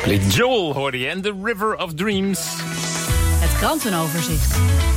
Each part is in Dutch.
Joel hoorde je en The River of Dreams. Het krantenoverzicht.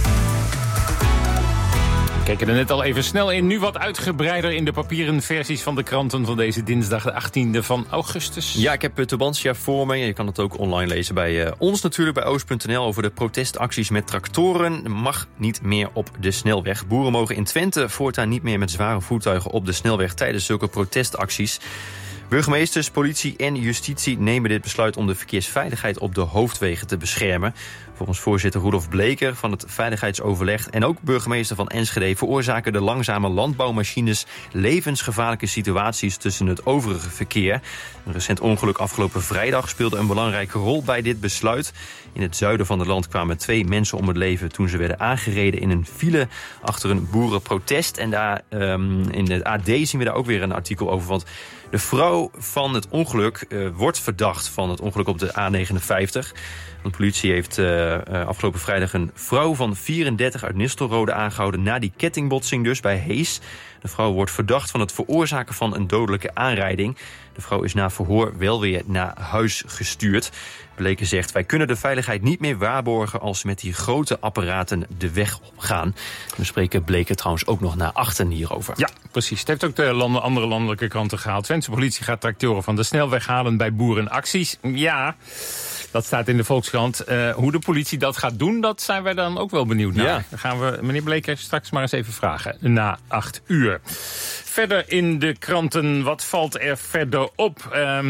We keken er net al even snel in. Nu wat uitgebreider in de papieren versies van de kranten van deze dinsdag de 18e van augustus. Ja, ik heb Tubantia voor me. Je kan het ook online lezen bij ons natuurlijk, bij oost.nl... over de protestacties met tractoren. Mag niet meer op de snelweg. Boeren mogen in Twente voortaan niet meer met zware voertuigen op de snelweg tijdens zulke protestacties. Burgemeesters, politie en justitie nemen dit besluit om de verkeersveiligheid op de hoofdwegen te beschermen. Volgens voorzitter Roelof Bleker van het Veiligheidsoverleg en ook burgemeester van Enschede veroorzaken de langzame landbouwmachines levensgevaarlijke situaties tussen het overige verkeer. Een recent ongeluk afgelopen vrijdag speelde een belangrijke rol bij dit besluit. In het zuiden van het land kwamen 2 mensen om het leven toen ze werden aangereden in een file achter een boerenprotest. En daar in de AD zien we daar ook weer een artikel over, want de vrouw van het ongeluk wordt verdacht van het ongeluk op de A59. De politie heeft afgelopen vrijdag een vrouw van 34 uit Nistelrode aangehouden na die kettingbotsing dus bij Hees. De vrouw wordt verdacht van het veroorzaken van een dodelijke aanrijding. De vrouw is na verhoor wel weer naar huis gestuurd. Bleker zegt, wij kunnen de veiligheid niet meer waarborgen als we met die grote apparaten de weg opgaan. We spreken Bleker trouwens ook nog naar achteren hierover. Ja, precies. Het heeft ook de andere landelijke kranten gehaald. Twentse politie gaat tractoren van de snelweg halen bij boerenacties. Ja, dat staat in de Volkskrant. Hoe de politie dat gaat doen, dat zijn wij dan ook wel benieuwd naar. Ja. Dan gaan we meneer Bleker straks maar eens even vragen. Na 8 uur. Verder in de kranten, wat valt er verder op?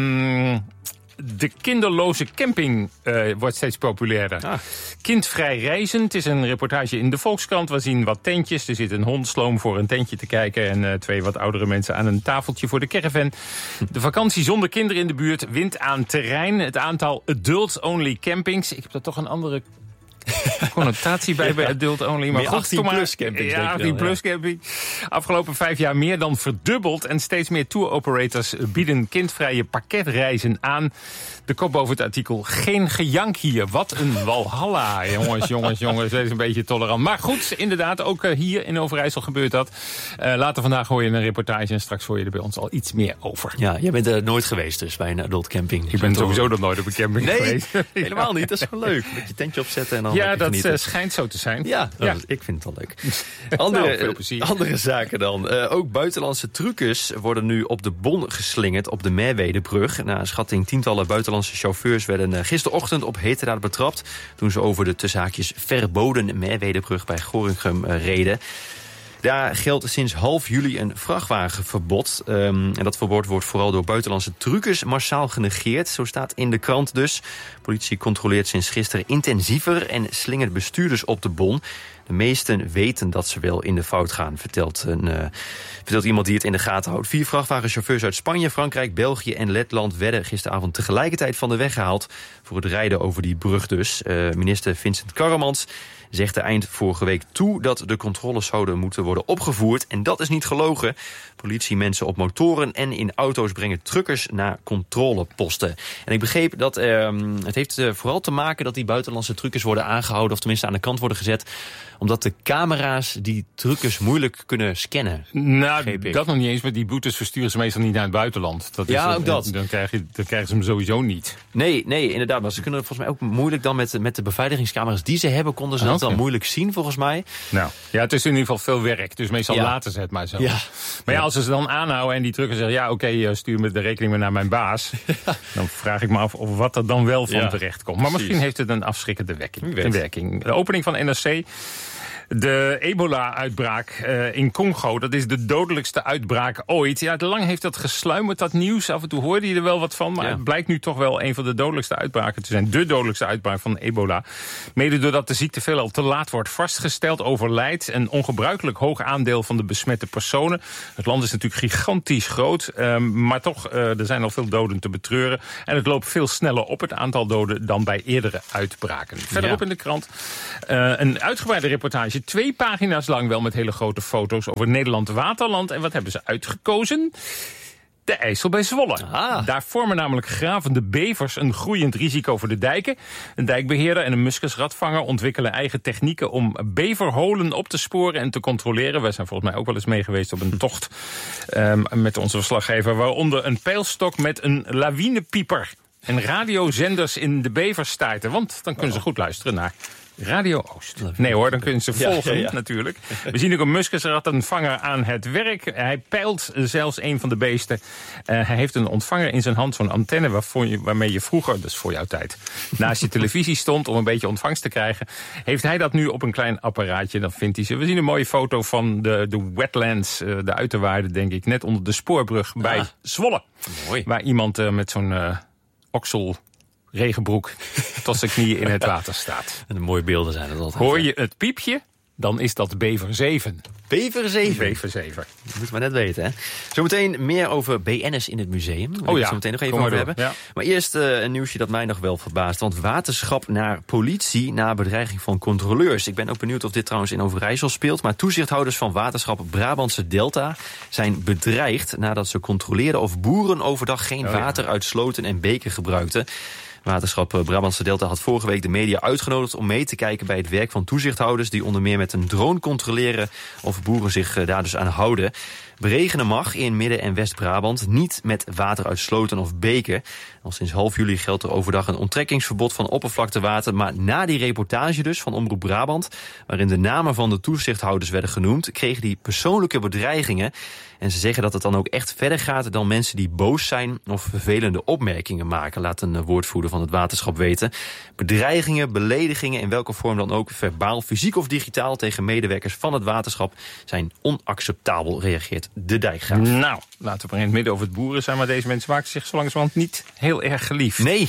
De kinderloze camping wordt steeds populairder. Kindvrij reizen. Het is een reportage in de Volkskrant. We zien wat tentjes. Er zit een hond sloom voor een tentje te kijken. En 2 wat oudere mensen aan een tafeltje voor de caravan. De vakantie zonder kinderen in de buurt wint aan terrein. Het aantal adult-only campings. Ik heb daar toch een andere connotatie bij adult only. Maar goed, 18-plus camping. Ja, 18-plus camping. Afgelopen 5 jaar meer dan verdubbeld. En steeds meer tour operators bieden kindvrije pakketreizen aan. De kop boven het artikel. Geen gejank hier. Wat een walhalla. Jongens. Wees een beetje tolerant. Maar goed, inderdaad, ook hier in Overijssel gebeurt dat. Later vandaag hoor je een reportage en straks hoor je er bij ons al iets meer over. Ja, jij bent er nooit geweest dus bij een adult camping. Ik ben sowieso nog nooit op een camping geweest. Helemaal niet. Dat is gewoon leuk. Met je tentje opzetten en dan ja, dat schijnt zo te zijn. Ja, ik vind het wel leuk. Veel plezier. Andere zaken dan. Ook buitenlandse truckers worden nu op de bon geslingerd op de Merwedebrug. Na een schatting tientallen buitenlandse chauffeurs werden gisterochtend op heterdaad betrapt toen ze over de tussen haakjes verboden Merwedebrug bij Gorinchem reden. Daar geldt sinds half juli een vrachtwagenverbod. En dat verbod wordt vooral door buitenlandse truckers massaal genegeerd. Zo staat in de krant dus. Politie controleert sinds gisteren intensiever en slingert bestuurders op de bon. De meesten weten dat ze wel in de fout gaan, vertelt iemand die het in de gaten houdt. 4 vrachtwagenchauffeurs uit Spanje, Frankrijk, België en Letland werden gisteravond tegelijkertijd van de weg gehaald voor het rijden over die brug dus. Minister Vincent Karremans zegt er eind vorige week toe dat de controles zouden moeten worden opgevoerd. En dat is niet gelogen. Politiemensen op motoren en in auto's brengen truckers naar controleposten. En ik begreep dat het heeft vooral te maken dat die buitenlandse truckers worden aangehouden, of tenminste aan de kant worden gezet, omdat de camera's die truckers moeilijk kunnen scannen. Nou, dat nog niet eens, maar die boetes versturen ze meestal niet naar het buitenland. Ook dat. Dan krijgen ze hem sowieso niet. Nee, inderdaad. Maar ze kunnen volgens mij ook moeilijk dan met de beveiligingscamera's die ze hebben, konden ze dat dan moeilijk zien volgens mij. Nou, ja, het is in ieder geval veel werk. Dus meestal laten ze het maar zo. Ja. Maar ja, als ze dan aanhouden en die trucker zeggen, ja, oké, stuur me de rekening maar naar mijn baas. Dan vraag ik me af of wat er dan wel van terecht komt. Maar misschien heeft het een afschrikkende werking. De opening van NRC. De ebola-uitbraak in Congo, dat is de dodelijkste uitbraak ooit. Ja, lang heeft dat gesluimerd, dat nieuws. Af en toe hoorde je er wel wat van. Maar het blijkt nu toch wel een van de dodelijkste uitbraken te zijn. De dodelijkste uitbraak van ebola. Mede doordat de ziekte veelal te laat wordt vastgesteld, overlijdt een ongebruikelijk hoog aandeel van de besmette personen. Het land is natuurlijk gigantisch groot. Maar toch, er zijn al veel doden te betreuren. En het loopt veel sneller op, het aantal doden, dan bij eerdere uitbraken. Verderop in de krant een uitgebreide reportage. 2 pagina's lang wel met hele grote foto's over Nederland Waterland. En wat hebben ze uitgekozen? De IJssel bij Zwolle. Daar vormen namelijk gravende bevers een groeiend risico voor de dijken. Een dijkbeheerder en een muskusratvanger ontwikkelen eigen technieken om beverholen op te sporen en te controleren. Wij zijn volgens mij ook wel eens mee geweest op een tocht met onze verslaggever, waaronder een pijlstok met een lawinepieper. en radiozenders in de Beverstaarten. Want dan kunnen ze goed luisteren naar Radio Oost. Nee hoor, dan kunnen ze volgen natuurlijk. We zien ook een muskusrattenvanger aan het werk. Hij peilt zelfs een van de beesten. Hij heeft een ontvanger in zijn hand, zo'n antenne waarmee je vroeger, dat is voor jouw tijd, naast je televisie stond om een beetje ontvangst te krijgen. Heeft hij dat nu op een klein apparaatje, dan vindt hij ze. We zien een mooie foto van de wetlands, de uiterwaarden denk ik, net onder de spoorbrug bij Zwolle. Mooi. Waar iemand met zo'n oksel regenbroek tot zijn knieën in het water staat. En de mooie beelden zijn het altijd. Hoor je het piepje, dan is dat bever 7. Bever 7? Bever 7. Dat moet maar net weten, hè. Zometeen meer over BN'ers in het museum. Daar wil ik zo meteen nog even over hebben. Ja. Maar eerst een nieuwsje dat mij nog wel verbaast. Want waterschap naar politie na bedreiging van controleurs. Ik ben ook benieuwd of dit trouwens in Overijssel speelt. Maar toezichthouders van waterschap Brabantse Delta zijn bedreigd nadat ze controleerden of boeren overdag geen water uit sloten en beken gebruikten. Waterschap Brabantse Delta had vorige week de media uitgenodigd om mee te kijken bij het werk van toezichthouders die onder meer met een drone controleren of boeren zich daar dus aan houden. Beregenen mag in Midden- en West-Brabant niet met water uit sloten of beken. Al sinds half juli geldt er overdag een onttrekkingsverbod van oppervlaktewater. Maar na die reportage dus van Omroep Brabant, waarin de namen van de toezichthouders werden genoemd, kregen die persoonlijke bedreigingen. En ze zeggen dat het dan ook echt verder gaat dan mensen die boos zijn of vervelende opmerkingen maken, laat een woordvoerder van het waterschap weten. Bedreigingen, beledigingen, in welke vorm dan ook, verbaal, fysiek of digitaal, tegen medewerkers van het waterschap zijn onacceptabel, reageert de Dijkgraaf. Nou, laten we maar in het midden over het boeren zijn, maar deze mensen maken zich zo langzamerhand niet heel erg geliefd. Nee.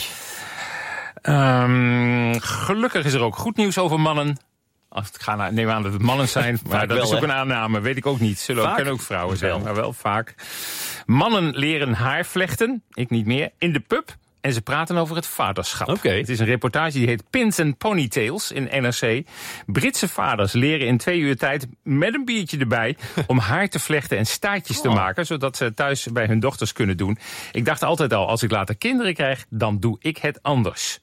Gelukkig is er ook goed nieuws over mannen. Als ik ga neem aan dat het mannen zijn, maar dat is ook een aanname, weet ik ook niet. Kunnen ook vrouwen zijn, maar wel vaak. Mannen leren haarvlechten, ik niet meer, in de pub. En ze praten over het vaderschap. Okay. Het is een reportage die heet Pins and Ponytails in NRC. Britse vaders leren in 2 uur tijd met een biertje erbij om haar te vlechten en staartjes te maken, zodat ze thuis bij hun dochters kunnen doen. Ik dacht altijd al, als ik later kinderen krijg, dan doe ik het anders.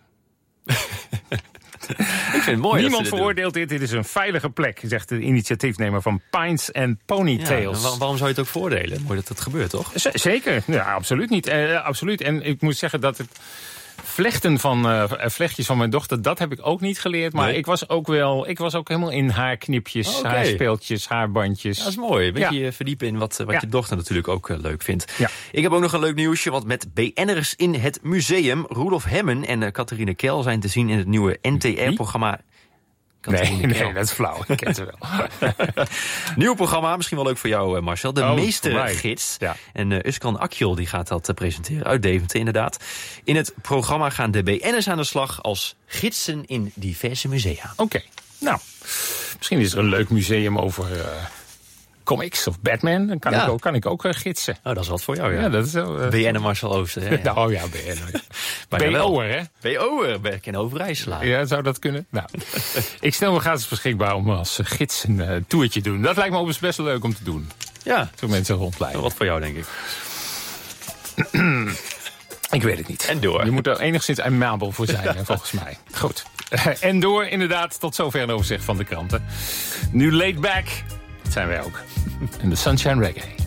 Ik vind het mooi. Niemand veroordeelt dit. Dit is een veilige plek, zegt de initiatiefnemer van Pines and Ponytails. Ja, waarom zou je het ook voordelen? Mooi dat het gebeurt, toch? Zeker. Ja, absoluut niet. Absoluut. En ik moet zeggen dat het vlechten van vlechtjes van mijn dochter, dat heb ik ook niet geleerd. Maar nee. ik was ook helemaal in haarknipjes, haarspeeltjes, haarbandjes. Dat is mooi. Een beetje verdiepen in wat je dochter natuurlijk ook leuk vindt. Ja. Ik heb ook nog een leuk nieuwsje, want met BN'ers in het museum, Roelof Hemmen en Catharine Kel zijn te zien in het nieuwe NTR-programma. Nee, dat is flauw. Ik ken ze wel. Nieuw programma, misschien wel leuk voor jou, Marcel. De Meestergids. Ja. En Uskan Akjol die gaat dat presenteren, uit Deventer inderdaad. In het programma gaan de BN'ers aan de slag als gidsen in diverse musea. Oké. Nou, misschien is er een leuk museum over comics of Batman. Dan kan ik ook gidsen. Oh, dat is wat voor jou, ja. Ja, dat is BN Marcel Ooster. Hè? Oh ja, BN. BO'er, hè? BO'er, Berk en Overijsselaar. Ja, zou dat kunnen? Nou, ik stel me gratis beschikbaar om als gids een toertje te doen. Dat lijkt me overigens best wel leuk om te doen. Ja. Zo mensen rondleiden. Wat voor jou, denk ik. Ik weet het niet. En door. Je moet er enigszins amabel voor zijn, volgens mij. Goed. En door, inderdaad, tot zover een overzicht van de kranten. Nu laid back. Dat zijn wij ook. In de Sunshine Reggae.